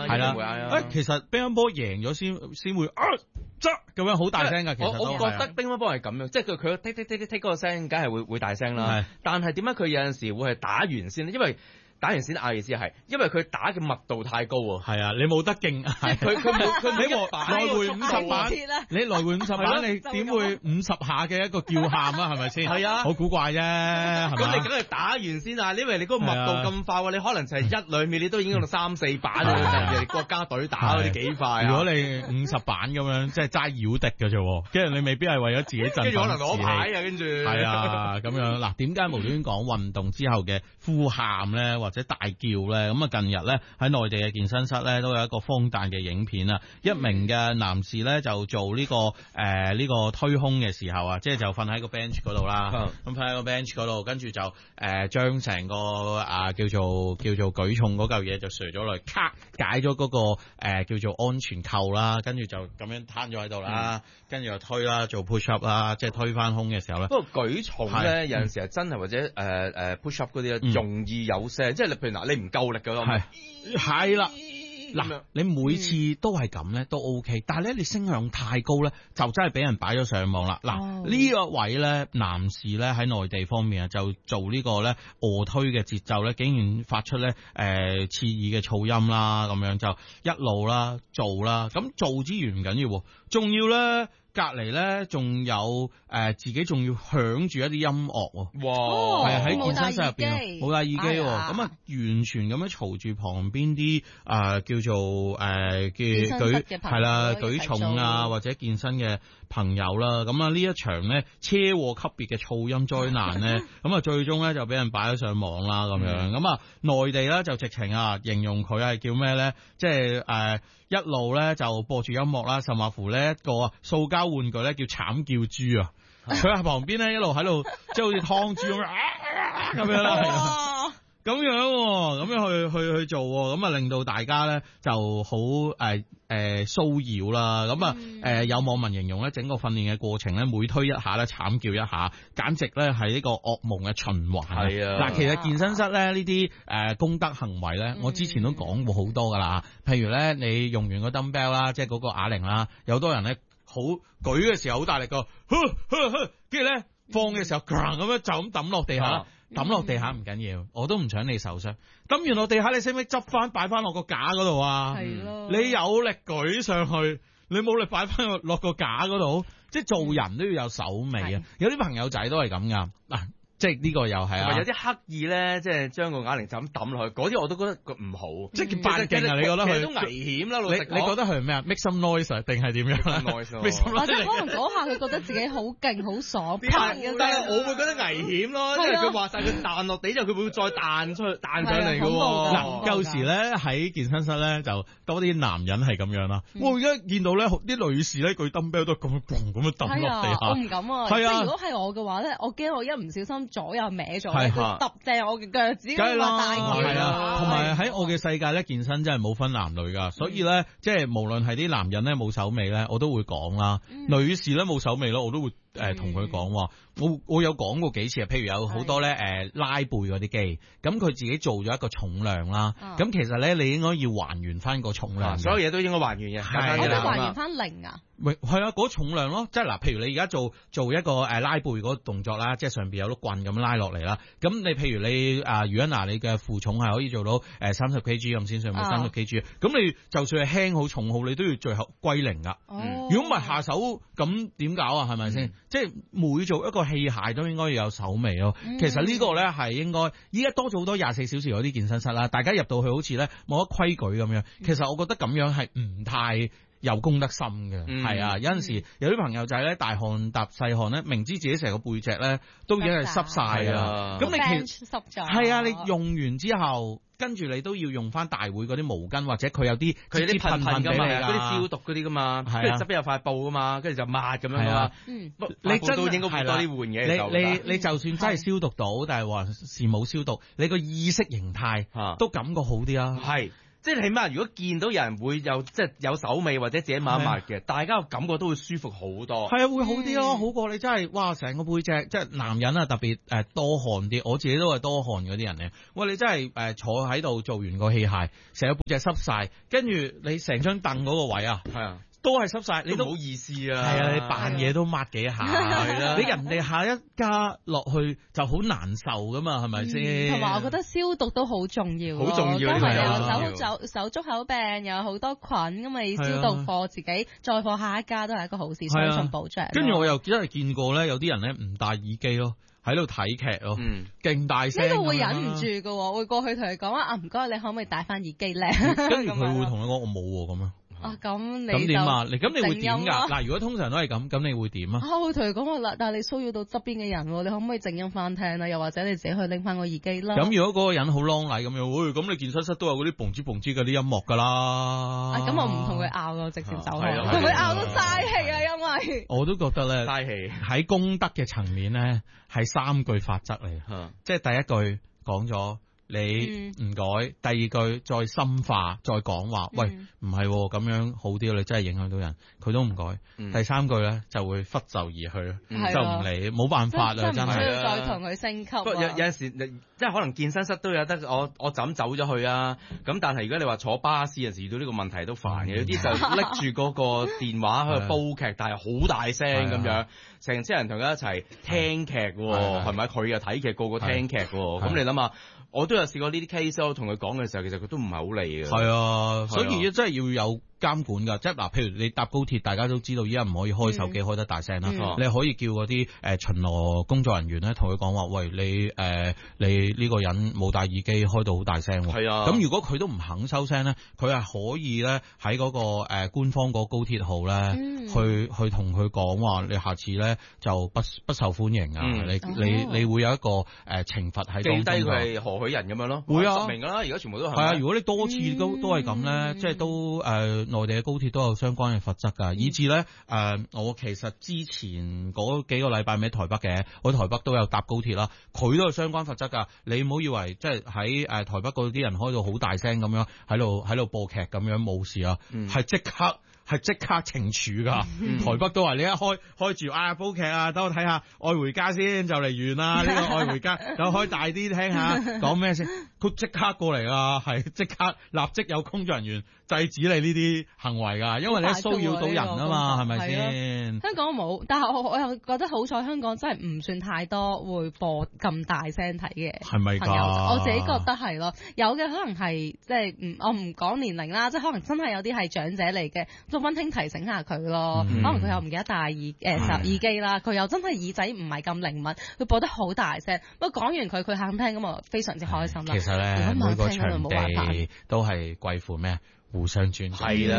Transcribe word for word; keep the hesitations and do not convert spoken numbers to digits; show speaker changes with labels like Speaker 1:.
Speaker 1: 係啦，誒，其實乒乓波贏咗先先會啊，執咁樣好大聲㗎。其實
Speaker 2: 我我覺得乒乓波係咁樣，即係佢佢踢踢踢踢踢嗰個聲，梗係會會大聲啦。但係點解佢有陣時會係打完先咧？因為打完先嗌意思係，因為佢打嘅密度太高喎。
Speaker 1: 係啊，你冇得勁，佢
Speaker 2: 佢冇佢
Speaker 1: 你來回五十板，你來回五十板，你點會五十下嘅一個叫喊啊？係咪先？係啊，好古怪啫，係咪？
Speaker 2: 咁你梗係打完先啊！因為你嗰個密度咁快喎，你可能就係一兩秒，你都已經用到三四板啦。人哋國家隊打嗰啲幾快啊！
Speaker 1: 如果你五十板咁樣，即係齋擾敵嘅啫，跟住你未必係為咗自己振奮士氣。
Speaker 2: 跟住可能攞牌啊，跟住
Speaker 1: 係啊，咁樣嗱，點解無端端講運動之後嘅呼喊咧？或者大叫咧，咁啊近日咧喺內地嘅健身室咧都有一個荒誕嘅影片啊！一名嘅男士咧就做呢、這個誒呢、呃這個推胸嘅時候啊，即係就瞓喺個 bench 嗰度啦，咁瞓喺個 bench 嗰度，跟住就誒將成個啊叫做叫做舉重嗰嚿嘢就垂咗落嚟，咔解咗嗰、那個誒、呃、叫做安全扣啦，跟住就咁樣攤咗喺度啦，跟住又推啦，做 push up 啦，即係推翻胸嘅時候咧。
Speaker 2: 不過舉重咧有陣時係真係或者誒誒、呃、push up 嗰啲咧容易有聲，即係你譬如嗱你唔夠力㗎嘛，
Speaker 1: 係係啦。嗱，你每次都係咁咧，都 OK，但係咧你聲量太高咧，就真係俾人擺咗上網啦。嗱、哦，呢、這個位咧，男士咧喺內地方面啊，就做個呢個咧臥推嘅節奏咧，竟然發出咧誒刺耳嘅噪音啦，咁樣就一路啦做啦，咁做之餘唔緊要，仲要咧。隔籬咧仲有誒、呃、自己仲要響住一啲音樂，哇！係啊，喺健身室入邊冇戴耳機，咁啊、哎、完全咁樣嘈住旁邊啲啊叫做誒嘅、呃、舉係啦舉重啊或者健身嘅朋友啦，咁啊呢一場咧車禍級別嘅噪音災難咧，咁啊最終咧就俾人擺咗上網啦咁樣，咁啊內地咧就直情啊形容佢係叫咩咧，即係誒。呃一路咧就播住音樂啦，甚至乎咧一個塑膠玩具咧叫慘叫豬啊，佢喺旁邊咧一路喺度即係好似劏豬咁樣咁樣啦，咁樣咁樣去去去做，咁啊令到大家咧就好誒誒騷擾啦，咁啊誒有網民形容咧整個訓練嘅過程咧每推一下咧慘叫一下，簡直咧係一個噩夢嘅循環。係啊，嗱其實健身室咧呢啲誒公德行為咧，我之前都講過好多噶啦，譬如咧你用完個 dumbbell 啦，即係嗰個啞鈴啦，有好多人咧好舉嘅時候好大力個，跟住咧放嘅時候咁樣就咁抌落地下。抌落地下唔緊要，我都唔想你受傷。抌完落地下，你識唔識執翻擺翻落個架嗰度啊？係咯，你有力舉上去，你冇力擺翻落個架嗰度，即係做人都要有手尾啊！有啲朋友仔都係咁噶嗱。即係呢個又係啊！
Speaker 2: 有啲刻意咧，即係將個啞鈴就咁抌落去，嗰啲我都覺得佢唔好。即係扮勁啊！你覺得佢都危險啦，老實講。
Speaker 1: 你覺得佢係咩啊 ？Make some noise 定係點樣
Speaker 2: ？noise 咯。
Speaker 3: 或者可能嗰下佢覺得自己好勁、好爽，
Speaker 2: 但係我會覺得危險咯，因為佢話晒佢彈落地之後，佢會再彈出去、彈上嚟嘅喎。
Speaker 1: 嗱，有時咧喺健身室咧就多啲男人係咁樣啦。我而家見到咧啲女士咧舉 dumbbell 都咁樣咁樣抌落地下。
Speaker 3: 我唔敢啊！即係如果係我嘅話咧，我驚我一唔小心。左右歪咗，佢揼正我嘅腳趾，咁話大叫。
Speaker 1: 係啊，同埋喺我嘅世界咧，健身真係冇分男女噶，所以咧，即係無論係啲男人咧冇手尾咧，我都會講啦。嗯、女士咧冇手尾咯，我都會誒同佢講話。我我有講過幾次啊，譬如有好多咧誒、呃、拉背嗰啲機，咁佢自己做咗一個重量啦。咁、嗯、其實咧，你應該要還原翻個重量，
Speaker 2: 所有嘢都應該還原嘅。係
Speaker 3: 我都還原翻零啊。
Speaker 1: 咪係啊，嗰重量咯，即係嗱，譬如你而家做做一個誒拉背嗰個動作啦，即係上邊有碌棍咁拉落嚟啦。咁你譬如你啊，如果嗱你嘅負重係可以做到誒三十 K G 咁先，上面三十 K G，咁你就算係輕好重好，你都要最後歸零噶。如果唔係下手咁點搞啊？係咪先？即係每做一個器械都應該要有手尾咯。嗯、其實呢個咧係應該，依家多咗好多廿四小時嗰啲健身室啦，大家入到去好似咧冇乜規矩咁樣。其實我覺得咁樣係唔太有公德心嘅，係、嗯、啊，有陣時有啲朋友仔咧大汗搭細汗咧，明知自己成個背脊咧都已經係濕晒啊，咁你其實係啊，你用完之後，跟住你都要用翻大會嗰啲毛巾，或者佢有啲佢有啲噴噴噶嘛，
Speaker 2: 嗰啲消毒嗰啲噶嘛，跟住側邊有塊布噶嘛，跟住就抹咁樣啊，嗯，
Speaker 1: 你
Speaker 2: 真都應該多啲換嘢。
Speaker 1: 你你你就算真係消毒到，但係話是冇消毒，你個意識形態都感覺好啲啊，
Speaker 2: 係。 即係起碼如果見到有人會有即係有手尾或者自己抹一抹嘅，大家個感覺都會舒服好多。
Speaker 1: 係啊，會好啲咯，嗯、好過你真係哇成個背脊，即係男人啊特別誒多汗啲，我自己都係多汗嗰啲人咧。哇，你真係誒坐喺度做完個器械，成個背脊濕晒，跟住你成張凳嗰個位啊，係啊。都係濕晒，你都唔好意思啊！係啊，你扮嘢都抹幾下，係啦。你人哋下一加落去就好難受噶嘛，係咪先？
Speaker 3: 同埋我覺得消毒都好重要，
Speaker 2: 好重要。
Speaker 3: 因為有手手手足口病，有好多菌，咁你消毒貨自己，再貨下一家都係一個好事，雙重保障。
Speaker 1: 跟住我又真係見過咧，有啲人咧唔戴耳機咯，喺度睇劇咯，勁大聲。
Speaker 3: 呢個會忍唔住㗎，會過去同佢講話啊，唔該，你可唔可以戴翻耳機咧？
Speaker 1: 跟住佢會同你講我冇喎咁樣。
Speaker 3: 啊咁你
Speaker 1: 咁點啊？你咁你會點㗎？嗱，如果通常都係咁，咁你會點啊？
Speaker 3: 我會同佢講話啦，但係你騷擾到側邊嘅人，你可唔可以靜音翻聽啊？又或者你自己去拎翻個耳機啦。咁
Speaker 1: 如果嗰個人好啷禮咁樣，喂，咁你健身室都有嗰啲蹦吱蹦吱嗰啲音樂㗎啦。咁、啊、我唔同佢拗咯，直接走開。同佢拗都嘥氣啊，因為我都覺得咧，
Speaker 2: 嘥氣
Speaker 1: 喺功德嘅層面咧，係三句法則嚟，
Speaker 2: 嗯、
Speaker 1: 即係第一句講咗。你唔改，嗯、第二句再深化，再講話，嗯、喂，唔係咁樣好啲，你真係影響到人，佢都唔改。嗯、第三句咧就會忽就而去，嗯、就唔理，冇辦法啦，真係。
Speaker 3: 要再同佢升級，啊。
Speaker 2: 不過有有陣時，即係可能健身室都有得，我我就咁走咗去啊。咁但係如果你話坐巴士有時遇到呢個問題都煩嘅，有啲就拎住嗰個電話喺度煲劇，但係好大聲咁樣，成車人同佢一齊聽劇喎，係咪？佢又睇劇，個個聽劇喎，咁你諗下。我都有試過呢啲 case，我同佢講嘅時候，其實佢都唔係好理嘅。係啊，所以真係要有監管㗎，即係嗱，譬如你搭高鐵，大家都知道依家唔可以開手機、嗯、開得大聲啦。嗯、你可以叫嗰啲誒巡邏工作人員咧，同佢講話，喂，你誒、呃、你呢個人冇戴耳機，開到好大聲喎。係啊，咁如果佢都唔肯收聲咧，佢係可以咧喺嗰個誒、呃、官方嗰高鐵號咧、嗯，去去同佢講話，你下次咧就不不受歡迎啊！嗯、你、哦、你你會有一個誒、呃、懲罰喺當中。記低佢係何許人咁樣咯。會啊，明㗎啦，而家全部都係。係啊，如果你多次都、嗯、都係咁咧，即係都誒。呃內地嘅高鐵都有相關嘅罰則㗎，嗯、以至咧誒、呃，我其實之前嗰幾個禮拜喺台北嘅，我喺台北都有搭高鐵啦，佢都有相關罰則㗎。你唔好以為即係喺誒台北嗰啲人開到好大聲咁樣喺度喺度播劇咁樣冇事啊，係即、嗯、刻。係即刻懲處噶，嗯、台北都話你一開開住啊煲劇啊，等我睇下愛回家先就嚟完啦，呢、呢個愛回家，等我開大啲聽下講咩先，佢即刻過嚟啊，係即刻立即有工作人員制止你呢啲行為噶，因為你騷擾到人啊嘛，係咪先？
Speaker 3: 香港冇，但係我我又覺得好彩，香港真係唔算太多會播咁大聲睇嘅，係咪㗎？我自己覺得係咯，有嘅可能係即係唔我唔講年齡啦，即係可能真係有啲係長者嚟嘅。都溫馨提醒下佢咯，嗯、可能佢又唔記得戴耳誒、呃、耳機啦，佢又真係耳仔唔係咁靈敏，佢播得好大聲。不過講完佢，佢肯聽咁啊，非常之開心啦。
Speaker 1: 其實咧，每個場地都係貴乎咩？互相尊重。係啦。